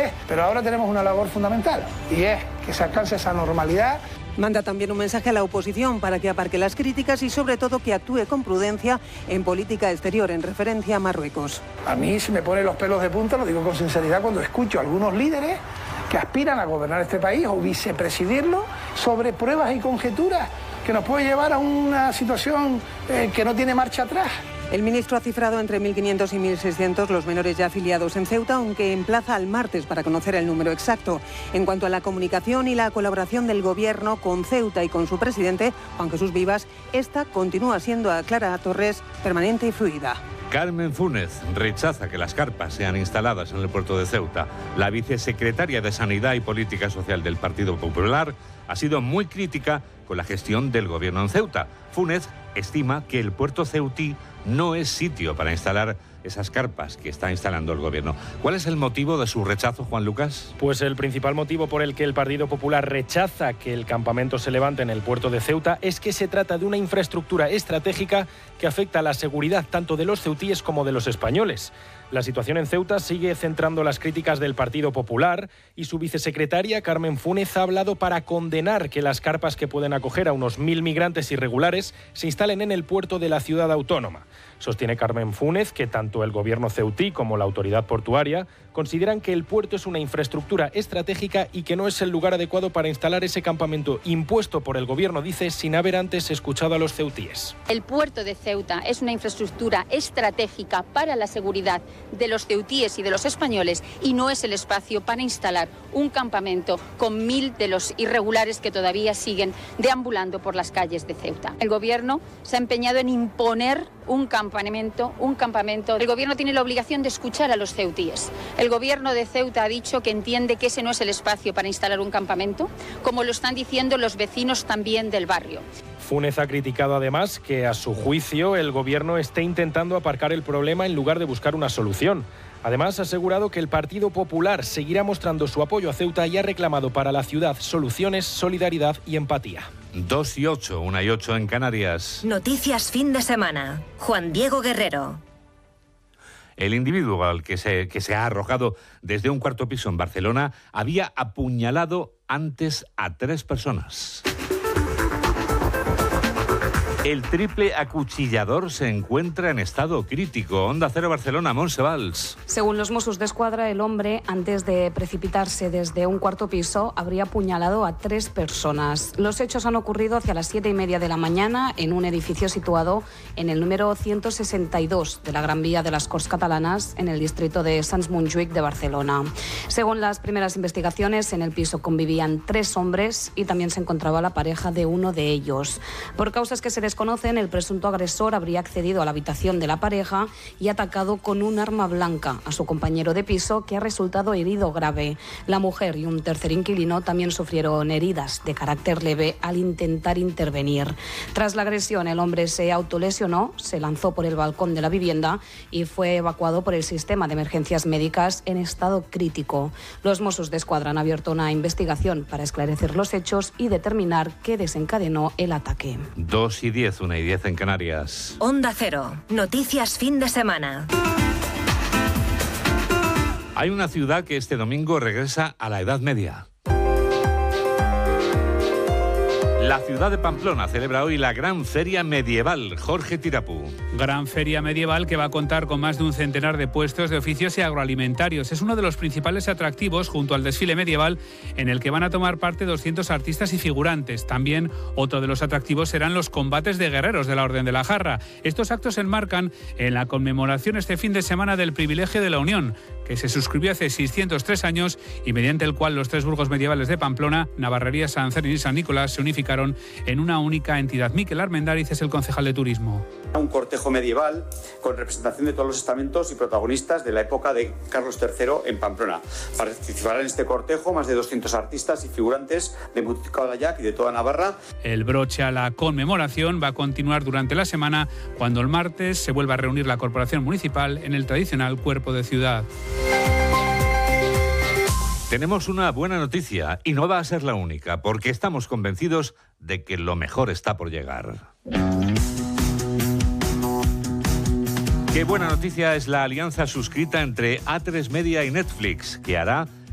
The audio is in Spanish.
interés, pero ahora tenemos una labor fundamental y es que se alcance esa normalidad. Manda también un mensaje a la oposición para que aparque las críticas y sobre todo que actúe con prudencia en política exterior en referencia a Marruecos. A mí se me ponen los pelos de punta, lo digo con sinceridad, cuando escucho a algunos líderes que aspiran a gobernar este país o vicepresidirlo sobre pruebas y conjeturas que nos puede llevar a una situación que no tiene marcha atrás. El ministro ha cifrado entre 1.500 y 1.600 los menores ya afiliados en Ceuta, aunque emplaza al martes para conocer el número exacto. En cuanto a la comunicación y la colaboración del Gobierno con Ceuta y con su presidente, Juan Jesús Vivas, esta continúa siendo, a Clara Torres, permanente y fluida. Carmen Fúnez rechaza que las carpas sean instaladas en el puerto de Ceuta. La vicesecretaria de Sanidad y Política Social del Partido Popular ha sido muy crítica con la gestión del Gobierno en Ceuta. Fúnez estima que el puerto ceutí no es sitio para instalar esas carpas que está instalando el Gobierno. ¿Cuál es el motivo de su rechazo, Juan Lucas? Pues el principal motivo por el que el Partido Popular rechaza que el campamento se levante en el puerto de Ceuta es que se trata de una infraestructura estratégica que afecta a la seguridad tanto de los ceutíes como de los españoles. La situación en Ceuta sigue centrando las críticas del Partido Popular y su vicesecretaria, Carmen Fúnez, ha hablado para condenar que las carpas que pueden acoger a unos 1.000 migrantes irregulares se instalen en el puerto de la ciudad autónoma. Sostiene Carmen Fúnez que tanto el gobierno ceutí como la autoridad portuaria consideran que el puerto es una infraestructura estratégica y que no es el lugar adecuado para instalar ese campamento impuesto por el gobierno, dice, sin haber antes escuchado a los ceutíes. El puerto de Ceuta es una infraestructura estratégica para la seguridad de los ceutíes y de los españoles y no es el espacio para instalar un campamento con 1.000 de los irregulares que todavía siguen deambulando por las calles de Ceuta. El gobierno se ha empeñado en imponer un campamento. El gobierno tiene la obligación de escuchar a los ceutíes. El gobierno de Ceuta ha dicho que entiende que ese no es el espacio para instalar un campamento, como lo están diciendo los vecinos también del barrio. Fúnez ha criticado además que, a su juicio, el gobierno esté intentando aparcar el problema en lugar de buscar una solución. Además, ha asegurado que el Partido Popular seguirá mostrando su apoyo a Ceuta y ha reclamado para la ciudad soluciones, solidaridad y empatía. 2:08, 1:08 en Canarias. Noticias fin de semana. Juan Diego Guerrero. El individuo al que se ha arrojado desde un cuarto piso en Barcelona había apuñalado antes a 3 personas. El triple acuchillador se encuentra en estado crítico. Onda Cero Barcelona, Montse Valls. Según los Mossos d'Esquadra, el hombre, antes de precipitarse desde un cuarto piso, habría apuñalado a 3 personas. Los hechos han ocurrido hacia las 7:30 de la mañana en un edificio situado en el número 162 de la Gran Vía de las Corts Catalanas, en el distrito de Sants Montjuïc de Barcelona. Según las primeras investigaciones, en el piso convivían 3 hombres y también se encontraba la pareja de uno de ellos. Por causas que se desconocen, el presunto agresor habría accedido a la habitación de la pareja y atacado con un arma blanca a su compañero de piso, que ha resultado herido grave. La mujer y un tercer inquilino también sufrieron heridas de carácter leve al intentar intervenir. Tras la agresión, el hombre se autolesionó, se lanzó por el balcón de la vivienda y fue evacuado por el sistema de emergencias médicas en estado crítico. Los Mossos d'Esquadra han abierto una investigación para esclarecer los hechos y determinar qué desencadenó el ataque. 2:10, 1:10 en Canarias. Onda Cero. Noticias fin de semana. Hay una ciudad que este domingo regresa a la Edad Media. La ciudad de Pamplona celebra hoy la Gran Feria Medieval. Jorge Tirapú. Gran Feria Medieval que va a contar con más de un centenar de puestos de oficios y agroalimentarios. Es uno de los principales atractivos junto al desfile medieval, en el que van a tomar parte 200 artistas y figurantes. También otro de los atractivos serán los combates de guerreros de la Orden de la Jarra. Estos actos se enmarcan en la conmemoración este fin de semana del Privilegio de la Unión, que se suscribió hace 603 años y mediante el cual los 3 burgos medievales de Pamplona, Navarrería, San Cernín y San Nicolás, se unificaron en una única entidad. Miquel Armendáriz es el concejal de turismo. Un cortejo medieval con representación de todos los estamentos y protagonistas de la época de Carlos III en Pamplona. Participarán en este cortejo más de 200 artistas y figurantes de Muticalayac y de toda Navarra. El broche a la conmemoración va a continuar durante la semana, cuando el martes se vuelva a reunir la Corporación Municipal en el tradicional Cuerpo de Ciudad. Tenemos una buena noticia, y no va a ser la única, porque estamos convencidos de que lo mejor está por llegar. Qué buena noticia es la alianza suscrita entre A3 Media y Netflix, que hará